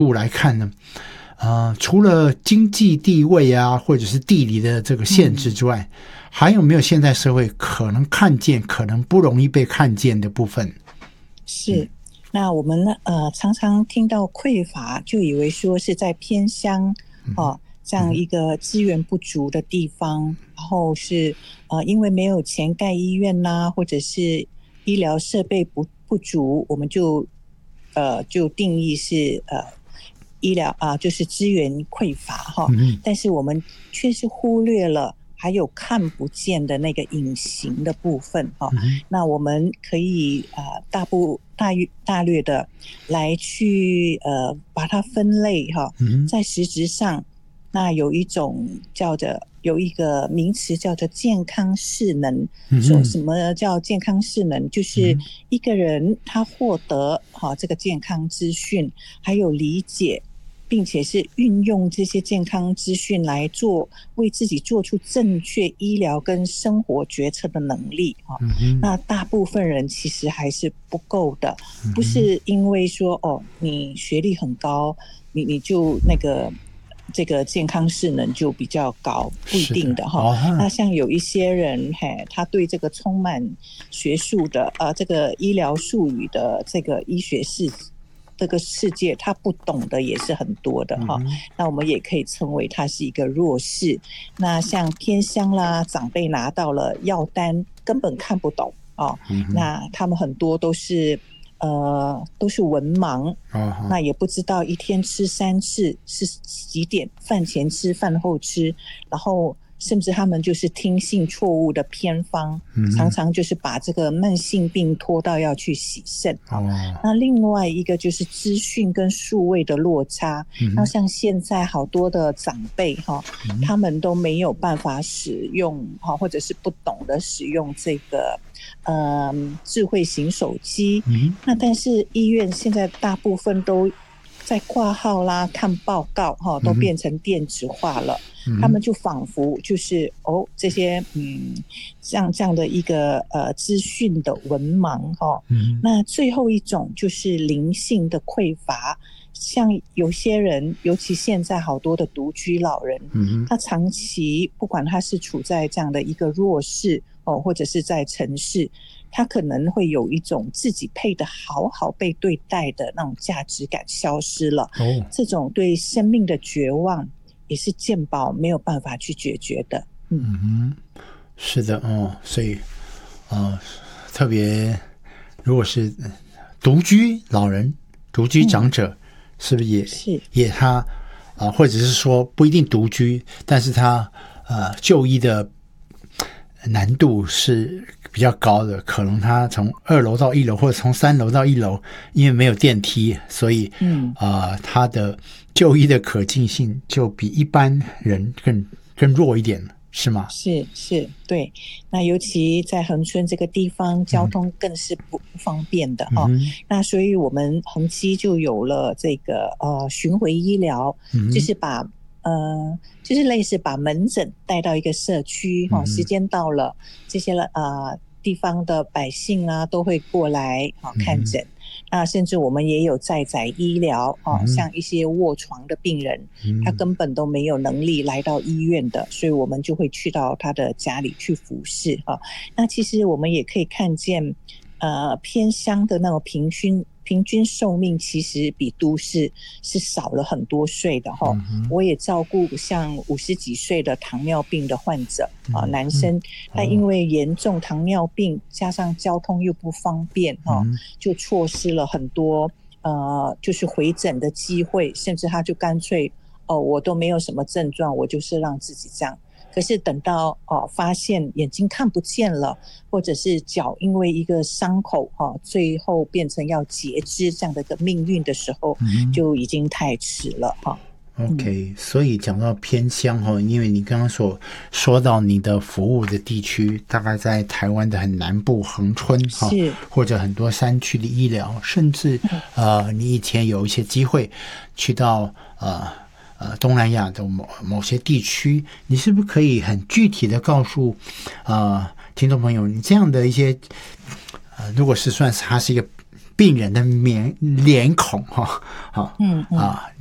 度来看呢，除了经济地位啊，或者是地理的这个限制之外，还有没有现代社会可能看见、可能不容易被看见的部分？ 是，那我们常常听到匮乏，就以为说是在偏乡这样一个资源不足的地方，然后是因为没有钱盖医院啦，或者是医疗设备不足，我们就定义是医疗就是资源匮乏但是我们却是忽略了还有看不见的那个隐形的部分那我们可以大略的来去把它分类在实质上，那有一个名词叫做健康势能。说什么叫健康势能？就是一个人他获得这个健康资讯，还有理解，并且是运用这些健康资讯来为自己做出正确医疗跟生活决策的能力那大部分人其实还是不够的，不是因为说你学历很高，你就这个健康势能就比较高，不一定的那像有一些人他对这个充满学术的这个医疗术语的这个医学这个世界他不懂的也是很多的那我们也可以称为他是一个弱势。那像偏乡啦，长辈拿到了药单根本看不懂那他们很多都是文盲那也不知道一天吃3次是几点，饭前吃饭后吃，然后甚至他们就是听信错误的偏方常常就是把这个慢性病拖到要去洗肾那另外一个就是资讯跟数位的落差那像现在好多的长辈他们都没有办法使用或者是不懂得使用这个智慧型手机那但是医院现在大部分都在挂号啦，看报告都变成电子化了他们就仿佛就是这些像这样的一个资讯的文盲那最后一种就是灵性的匮乏，像有些人尤其现在好多的独居老人他长期不管他是处在这样的一个弱势或者是在城市，他可能会有一种自己配得好好被对待的那种价值感消失了这种对生命的绝望也是健保没有办法去解决的是的所以特别如果是独居老人、独居长者是不是也他或者是说不一定独居，但是他就医的难度是比较高的，可能他从2楼到1楼或者从3楼到1楼，因为没有电梯，所以他的就医的可进性就比一般人更弱一点，是吗？ 是对。那尤其在恒春这个地方交通更是不方便的那所以我们恒基就有了这个巡回医疗就是就是类似把门诊带到一个社区时间到了这些地方的百姓都会过来看诊那甚至我们也有在宅医疗像一些卧床的病人他根本都没有能力来到医院的，所以我们就会去到他的家里去服侍那其实我们也可以看见偏乡的那种平均寿命其实比都市是少了很多岁的我也照顾像50几岁的糖尿病的患者男生他因为严重糖尿病加上交通又不方便就错失了很多就是回诊的机会，甚至他就干脆我都没有什么症状，我就是让自己这样可是等到发现眼睛看不见了，或者是脚因为一个伤口最后变成要截肢这样的一个命运的时候就已经太迟了 OK， 所以讲到偏乡因为你刚刚说到你的服务的地区大概在台湾的很南部恒春或者很多山区的医疗，甚至你以前有一些机会去到东南亚的某些地区，你是不是可以很具体的告诉听众朋友，你这样的一些如果是算是它是一个病人的脸孔哈，好，